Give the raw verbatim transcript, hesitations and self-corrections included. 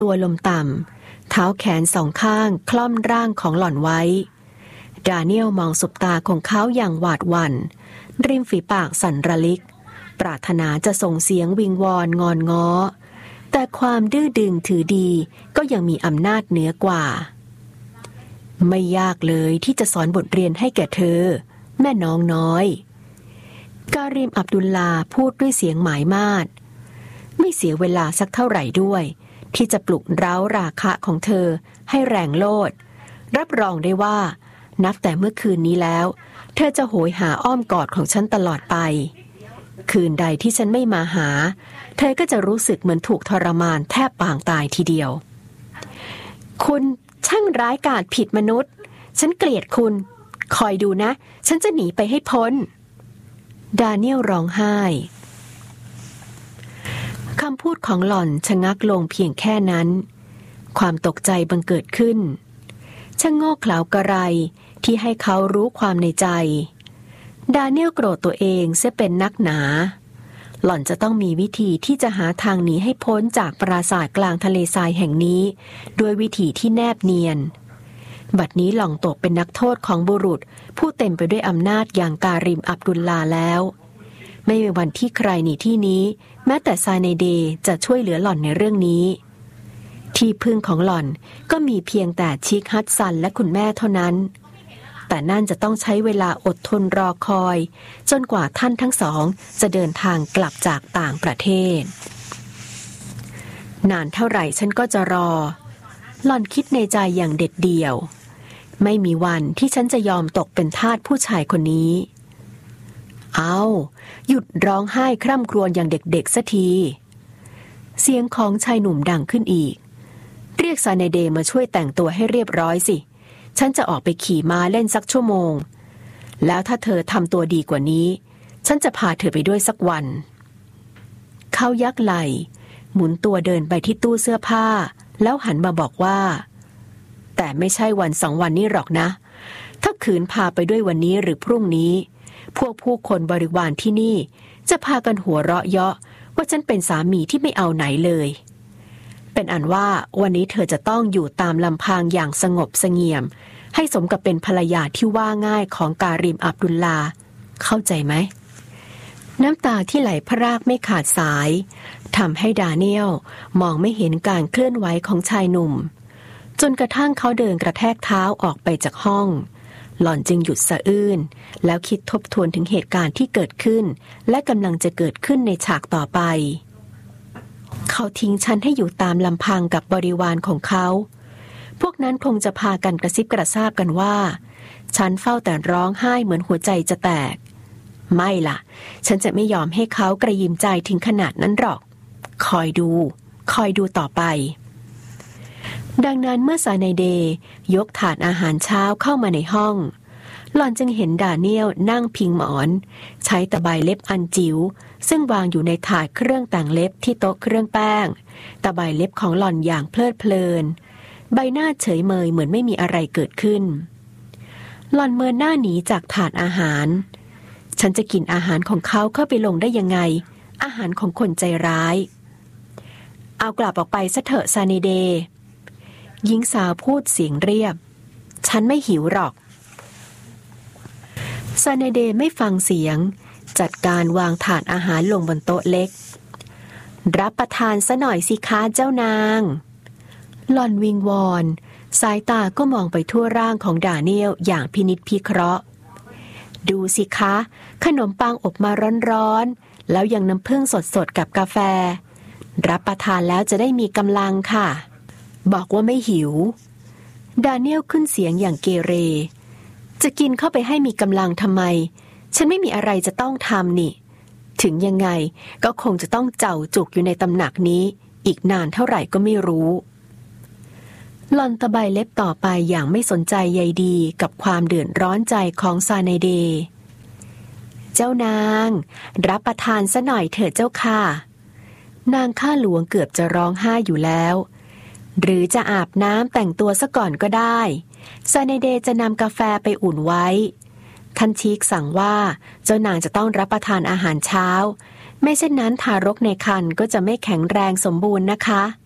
ตัวลมต่ำเท้าแขนสองข้างคล่อมร่างของหล่อนไว้ดาเนียลมองสบตาของเขาอย่างหวาดหวั่นริมฝีปากสั่นระลิกปรารถนาจะส่งเสียงวิงวอนงอนง้อแต่ความดื้อดึงถือดีก็ยังมีอำนาจเหนือกว่าไม่ยากเลยที่จะสอนบทเรียนให้แก่เธอแม่น้องน้อยการิมอับดุลลาพูดด้วยเสียงหมายมาดไม่เสียเวลาสักเท่าไหร่ด้วยที่จะปลุกเร้าราคะของเธอให้แรงโลดรับรองได้ว่านับแต่เมื่อคืนนี้แล้วเธอจะโหยหาอ้อมกอดของฉันตลอดไปคืนใดที่ฉันไม่มาหาเธอก็จะรู้สึกเหมือนถูกทรมานแทบปางตายทีเดียวคุณช่างร้ายกาจผิดมนุษย์ฉันเกลียดคุณคอยดูนะฉันจะหนีไปให้พ้นดาเนียลร้องไห้คำพูดของหล่อนชะงักลงเพียงแค่นั้นความตกใจบังเกิดขึ้นช่างโง่เขลากระไรที่ให้เขารู้ความในใจดาเนียลโกรธตัวเองเสียเป็นนักหนาหล่อนจะต้องมีวิธีที่จะหาทางหนีให้พ้นจากปราสาทกลางทะเลทรายแห่งนี้ด้วยวิธีที่แนบเนียนบัดนี้หล่องตกเป็นนักโทษของบุรุษผู้เต็มไปด้วยอำนาจอย่างการิมอับดุลลาแล้วไม่มีวันที่ใครหนีที่นี้แม้แต่ซาเนเดจะช่วยเหลือหล่อนในเรื่องนี้ที่พึ่งของหล่อนก็มีเพียงแต่ชิคฮัตซันและคุณแม่เท่านั้นแต่นั่นจะต้องใช้เวลาอดทนรอคอยจนกว่าท่านทั้งสองจะเดินทางกลับจากต่างประเทศนานเท่าไหร่ฉันก็จะรอหล่อนคิดในใจอย่างเด็ดเดี่ยวไม่มีวันที่ฉันจะยอมตกเป็นทาสผู้ชายคนนี้เอาหยุดร้องไห้คร่ำครวญอย่างเด็กๆสักทีเสียงของชายหนุ่มดังขึ้นอีกเรียกซาเนเดมาช่วยแต่งตัวให้เรียบร้อยสิฉันจะออกไปขี่ม้าเล่นสักชั่วโมงแล้วถ้าเธอทำตัวดีกว่านี้ฉันจะพาเธอไปด้วยสักวันเขายักไหล่หมุนตัวเดินไปที่ตู้เสื้อผ้าแล้วหันมาบอกว่าแต่ไม่ใช่วันสองวันนี้หรอกนะถ้าขืนพาไปด้วยวันนี้หรือพรุ่งนี้พวกผู้คนบริวารที่นี่จะพากันหัวเราะเยาะว่าฉันเป็นสามีที่ไม่เอาไหนเลยเป็นอันว่าวันนี้เธอจะต้องอยู่ตามลำพังอย่างสงบเสงี่ยมให้สมกับเป็นภรรยาที่ว่าง่ายของการิมอับดุลลาเข้าใจไหมน้ำตาที่ไหลพรากไม่ขาดสายทำให้ดาเนียลมองไม่เห็นการเคลื่อนไหวของชายหนุ่มจนกระทั่งเขาเดินกระแทกเท้าออกไปจากห้องหล่อนจึงหยุดสะอื้นแล้วคิดทบทวนถึงเหตุการณ์ที่เกิดขึ้นและกำลังจะเกิดขึ้นในฉากต่อไปเขาทิ้งฉันให้อยู่ตามลำพังกับบริวารของเขาพวกนั้นคงจะพากันกระซิบกระซาบกันว่าฉันเฝ้าแต่ร้องไห้เหมือนหัวใจจะแตกไม่ล่ะฉันจะไม่ยอมให้เขากระยิมใจถึงขนาดนั้นหรอกคอยดูคอยดูต่อไปดังนั้นเมื่อซาเนเดยกถาดอาหารเช้าเข้ามาในห้องหล่อนจึงเห็นดาเนียลนั่งพิงหมอนใช้ตะไบเล็บอันจิ๋วซึ่งวางอยู่ในถาดเครื่องแต่งเล็บที่โต๊ะเครื่องแป้งตะไบเล็บของหล่อนอย่างเพลิดเพลินใบหน้าเฉยเมยเหมือนไม่มีอะไรเกิดขึ้นหล่อนเมินหน้าหนีจากถาดอาหารฉันจะกินอาหารของเขาเข้าไปลงได้ยังไงอาหารของคนใจร้ายเอากลับออกไปซะเถอะซาเนเดหญิงสาวพูดเสียงเรียบฉันไม่หิวหรอกซาเนเดไม่ฟังเสียงจัดการวางถาดอาหารลงบนโต๊ะเล็กรับประทานซะหน่อยสิคะเจ้านางหล่อนวิงวอนสายตาก็มองไปทั่วร่างของดาเนียลอย่างพินิจพิเคราะห์ดูสิคะขนมปังอบมาร้อนๆแล้วยังน้ำผึ้งสดๆกับกาแฟรับประทานแล้วจะได้มีกำลังค่ะบอกว่าไม่หิวดาเนียลขึ้นเสียงอย่างเกเรจะกินเข้าไปให้มีกำลังทำไมฉันไม่มีอะไรจะต้องทำนี่ถึงยังไงก็คงจะต้องเจ้าจุกอยู่ในตำหนักนี้อีกนานเท่าไหร่ก็ไม่รู้หล่อนตะไบเล็บต่อไปอย่างไม่สนใจใยดีกับความเดือดร้อนใจของซาเนเดเจ้านางรับประทานซะหน่อยเถิดเจ้าค่ะนางข้าหลวงเกือบจะร้องไห้อยู่แล้วหรือจะอาบน้ำแต่งตัวซะก่อนก็ได้ซาเนเดจะนำกาแฟไปอุ่นไว้ท่านชีกสั่งว่าเจ้านางจะต้องรับประทานอาหารเช้าไม่เช่นนั้นทารกในครรภ์ก็จะไม่แข็งแรงสมบูรณ์นะคะ